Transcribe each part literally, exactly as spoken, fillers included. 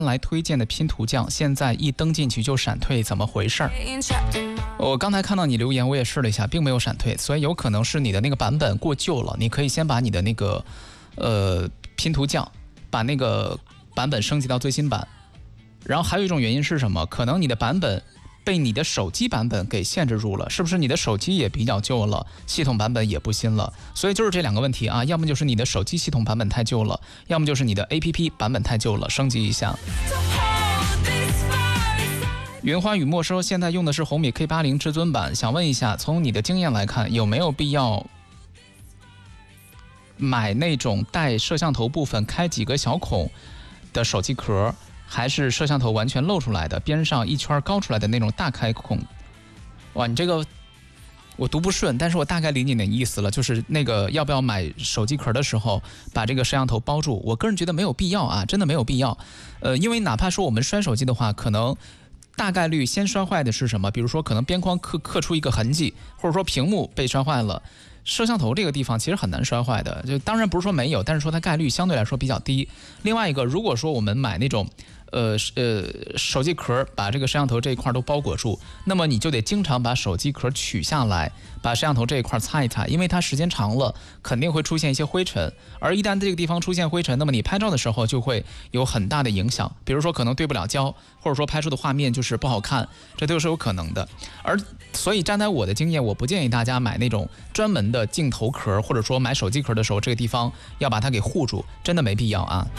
来推荐的拼图匠，现在一登进去就闪退，怎么回事儿？我刚才看到你留言，我也试了一下，并没有闪退，所以有可能是你的那个版本过旧了。你可以先把你的那个呃拼图匠把那个版本升级到最新版。然后还有一种原因是什么？可能你的版本被你的手机版本给限制住了，是不是你的手机也比较旧了，系统版本也不新了？所以就是这两个问题啊，要么就是你的手机系统版本太旧了，要么就是你的 A P P 版本太旧了，升级一下。云花雨墨说，现在用的是红米 K 八十 至尊版，想问一下，从你的经验来看，有没有必要买那种带摄像头部分开几个小孔的手机壳，还是摄像头完全露出来的，边上一圈高出来的那种大开孔？哇，你这个我读不顺，但是我大概理解你的意思了，就是那个要不要买手机壳的时候把这个摄像头包住？我个人觉得没有必要啊，真的没有必要。呃，因为哪怕说我们摔手机的话，可能大概率先摔坏的是什么？比如说可能边框刻刻出一个痕迹，或者说屏幕被摔坏了。摄像头这个地方其实很难摔坏的，就当然不是说没有，但是说它概率相对来说比较低。另外一个，如果说我们买那种呃呃手机壳把这个摄像头这一块都包裹住，那么你就得经常把手机壳取下来，把摄像头这一块擦一擦，因为它时间长了肯定会出现一些灰尘，而一旦这个地方出现灰尘，那么你拍照的时候就会有很大的影响，比如说可能对不了焦，或者说拍出的画面就是不好看，这都是有可能的。而所以站在我的经验，我不建议大家买那种专门的镜头壳，或者说买手机壳的时候，这个地方要把它给护住，真的没必要啊。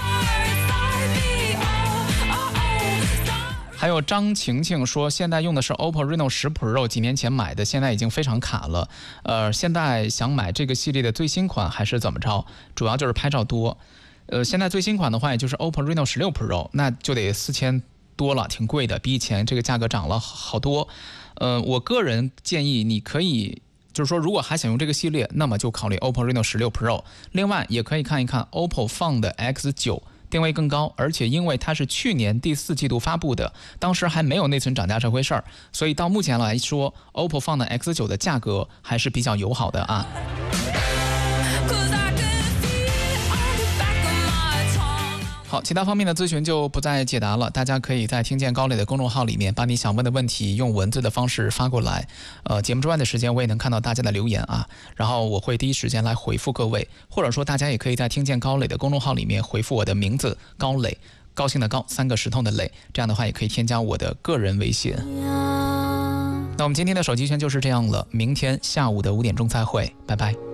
还有张晴晴说，现在用的是 O P P O Reno 十 Pro， 几年前买的，现在已经非常卡了。呃，现在想买这个系列的最新款还是怎么着？主要就是拍照多。呃，现在最新款的话，也就是 O P P O Reno 十六 Pro， 那就得四千多了，挺贵的，比以前这个价格涨了好多。呃，我个人建议你可以，就是说如果还想用这个系列，那么就考虑 O P P O Reno 十六 Pro。另外也可以看一看 O P P O Find X 九。定位更高，而且因为它是去年第四季度发布的，当时还没有内存涨价这回事儿，所以到目前来说 O P P O Find X 九的价格还是比较友好的啊。好，其他方面的咨询就不再解答了，大家可以在听见高磊的公众号里面把你想问的问题用文字的方式发过来。呃，节目之外的时间我也能看到大家的留言啊，然后我会第一时间来回复各位，或者说大家也可以在听见高磊的公众号里面回复我的名字高磊，高兴的高，三个石头的磊，这样的话也可以添加我的个人微信。那我们今天的手机圈就是这样了，明天下午的五点钟再会，拜拜。